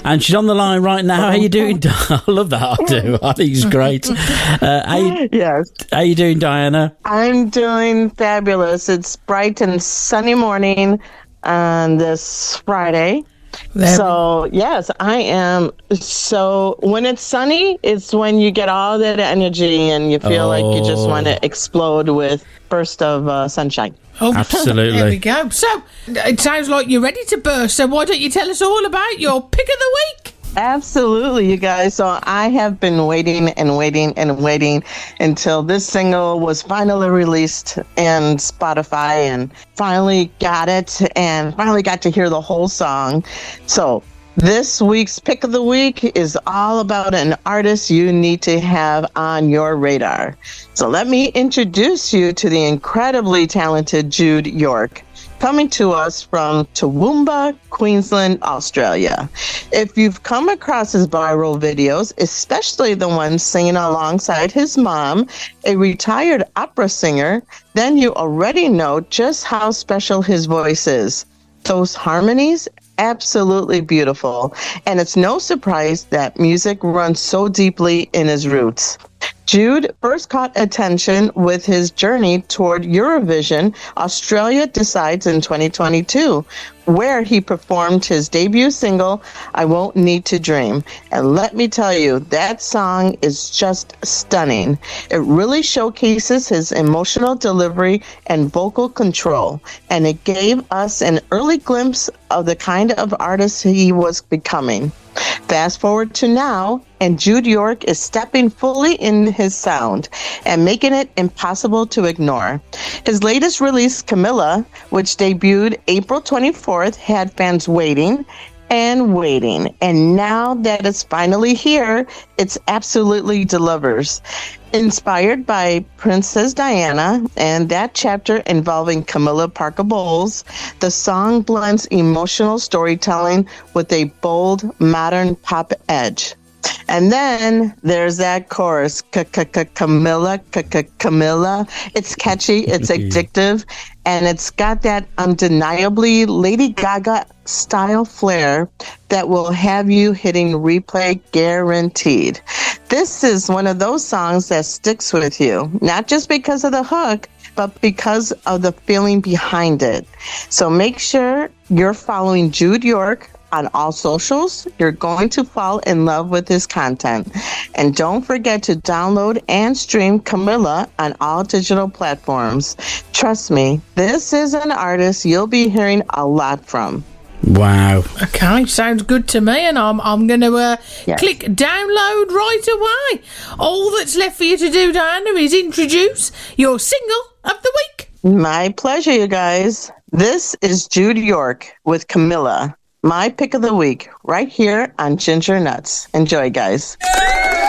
And she's on the line right now. How you doing? I love that. I do. I think it's great. Yes. How you doing, Diana? I'm doing fabulous. It's bright and sunny morning on this Friday. So, yes, I am. So, when it's sunny, it's when you get all that energy and you feel like you just want to explode with burst of sunshine. Oh, absolutely. There we go. So, it sounds like you're ready to burst. So, why don't you tell us all about your pick of the week? Absolutely, you guys. So I have been waiting until this single was finally released in Spotify and finally got it and finally got to hear the whole song. So this week's pick of the week is all about an artist you need to have on your radar. So let me introduce you to the incredibly talented Jude York, coming to us from Toowoomba, Queensland, Australia. If you've come across his viral videos, especially the ones singing alongside his mom, a retired opera singer, then you already know just how special his voice is. Those harmonies, absolutely beautiful. And it's no surprise that music runs so deeply in his roots. Jude first caught attention with his journey toward Eurovision Australia Decides in 2022, where he performed his debut single, I Won't Need to Dream. And let me tell you, that song is just stunning. It really showcases his emotional delivery and vocal control, and it gave us an early glimpse of the kind of artist he was becoming. Fast forward to now, and Jude York is stepping fully in his sound and making it impossible to ignore. His latest release, Camilla, which debuted April 24th, had fans waiting and waiting. And now that it's finally here, it's absolutely delivers. Inspired by Princess Diana and that chapter involving Camilla Parker Bowles, the song blends emotional storytelling with a bold, modern pop edge. And then there's that chorus, Camilla. It's catchy, it's addictive, and it's got that undeniably Lady Gaga style flair that will have you hitting replay guaranteed. This is one of those songs that sticks with you, not just because of the hook, but because of the feeling behind it. So make sure you're following Jude York on all socials. You're going to fall in love with his content. And don't forget to download and stream Camilla on all digital platforms. Trust me, this is an artist you'll be hearing a lot from. Wow. Okay, sounds good to me, and I'm going to click download right away. All that's left for you to do, Diana, is introduce your single of the week. My pleasure, you guys. This is Jude York with Camilla. My pick of the week, right here on Ginger Nuts. Enjoy, guys.